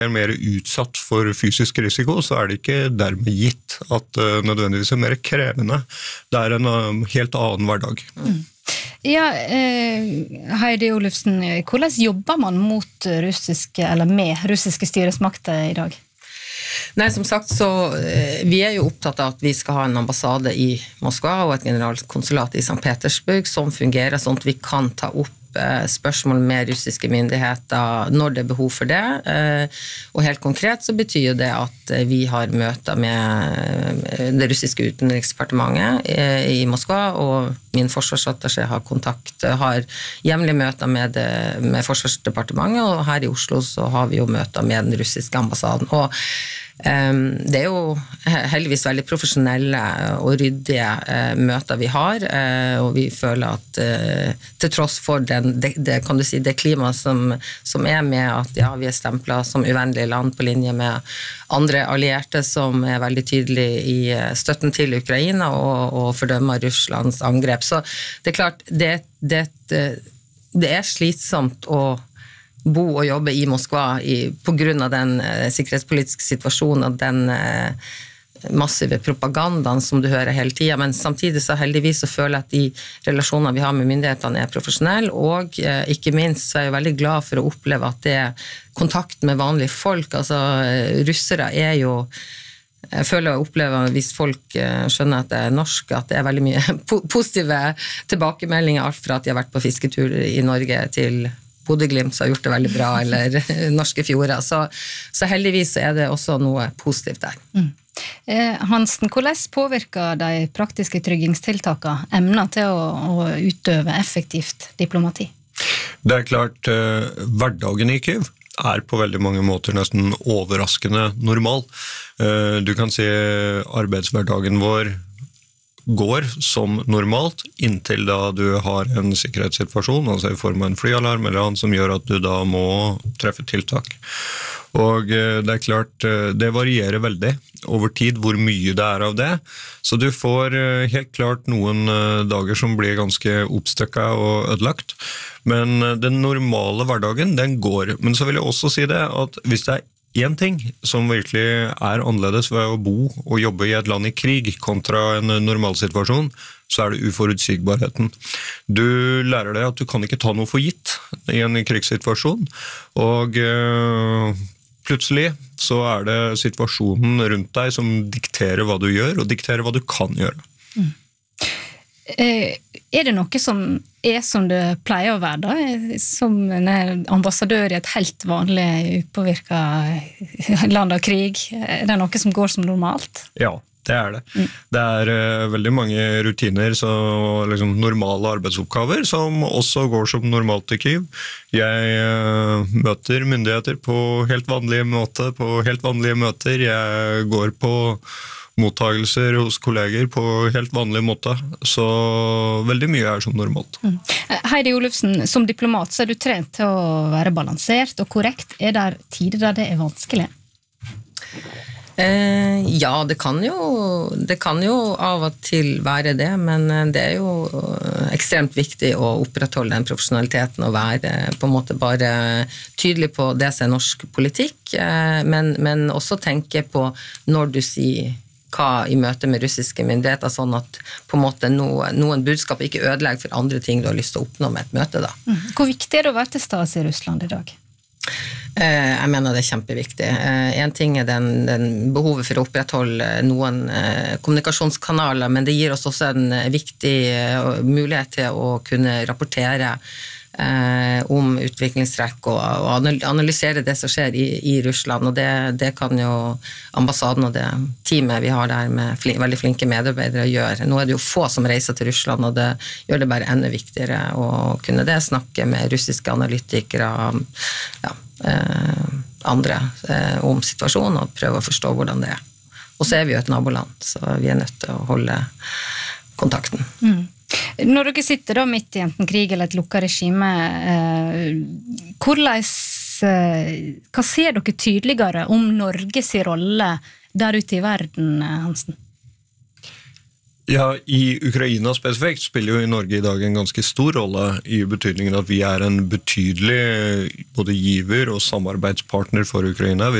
mer utsatt for fysisk risiko, så det ikke dermed gitt at nødvendigvis mer krevende. Det en helt annen hverdag. Ja, Heidi Olufsen, hvordan jobber man mot russiske, eller med russiske styresmakter i dag? Nei, som sagt, så vi jo opptatt av at vi skal ha en ambassade i Moskva og et generalkonsulat i St. Petersburg som fungerer sånn at vi kan ta opp spørsmål med russiske myndigheter når det behov for det. Og helt konkret så betyr det at vi har møter med det russiske utenriksdepartementet i Moskva, og min forsvarsattaché har jevnlige møter med forsvarsdepartementet, og her i Oslo så har vi jo møter med den russiske ambassaden. Og det jo heldigvis veldig profesjonelle og ryddige møter vi har, og vi føler at til tross for kan du si, det klimaet som med at ja, vi stemplet som uvennlige land på linje med andre allierte som veldig tydelige i støtten til Ukraina og fordømmer Russlands angrep. Så det klart, det slitsomt å bo og jobbe i Moskva på grunn av den sikkerhetspolitiske situasjonen og den massive propagandaen som du hører hele tiden, men samtidig så heldigvis så føler jeg at de relasjonene vi har med myndighetene profesjonelle, og ikke minst så jeg veldig glad for å oppleve at det kontakt med vanlige folk, altså russere jo jeg føler og opplever hvis folk skjønner at det norsk, at det veldig mye positive tilbakemeldinger, alt fra at de har vært på fisketur i Norge til Bodø/Glimt som har gjort det veldig bra, eller norske fjorder. Så heldigvis så det også noe positivt der. Hansen, hvordan påvirker de praktiske tryggingstiltakene emner til å utøve effektivt diplomati? Det klart, hverdagen i Kyiv på veldig mange måter nesten overraskende normal. Du kan si arbeidshverdagen vår går som normalt inntil da du har en sikkerhetssituasjon, altså i form av en flyalarm eller annet som gjør at du da må treffe tiltak. Og det klart, det varierer veldig over tid hvor mye det av det, så du får helt klart noen dager som blir ganske oppstøkket og ødelagt, men den normale hverdagen, den går. Men så vil jeg også si det, at hvis det en ting som virkelig annerledes ved å bo og jobbe i et land i krig kontra en normalsituasjon, så det uforutsigbarheten. Du lærer deg at du kan ikke ta noe for gitt i en krigssituasjon, og plutselig så det situasjonen rundt deg som dikterer hva du gjør, og dikterer hva du kan gjøre. Det noe som som det pleier å være da, som en ambassadør i et helt vanlig upåvirket land av krig? Det noe som går som normalt? Ja, det det. Det veldig mange rutiner, så liksom normale arbeidsoppgaver, som også går som normalt i Kyiv. Jeg møter myndigheter på helt vanlige måter, på helt vanlige møter. Jeg går på mottagelser hos kolleger på helt vanlig måte, så veldig mye som normalt. Heidi Olufsen, som diplomat så du trent til å være balansert og korrekt. Det tider der det vanskelig? Ja, det kan jo av og til være det, men det jo ekstremt viktig å opprettholde den profesjonaliteten og være på en måte bare tydelig på det som norsk politikk, men også tenke på når du sier hva i møte med russiske myndigheter, sånn at på en måte noen budskap ikke ødelegger for andre ting du har lyst til å oppnå med et møte da. Hvor viktig det å være til stede i Russland i dag? Jeg mener det kjempeviktig. En ting den behovet for å opprettholde noen kommunikasjonskanaler, men det gir oss også en viktig mulighet til å kunne rapportere om utviklingstrekk og analysere det som skjer i Russland, og det kan jo ambassaden og det teamet vi har der med veldig flinke medarbeidere gjøre. Nå det jo få som reiser til Russland, og det gjør det bare enda viktigere å kunne det, snakke med russiske analytikere, andre om situasjonen og prøve å forstå hvordan det Og så vi jo et naboland, så vi nødt til å holde kontakten. Når dere sitter da midt i enten krig eller et lukket regime, hva ser dere tydeligere om Norges rolle der ute i verden, Hansen? Ja, i Ukraina spesifikt spiller jo i Norge i dag en ganske stor rolle i betydningen at vi en betydelig både giver og samarbeidspartner for Ukraina. Vi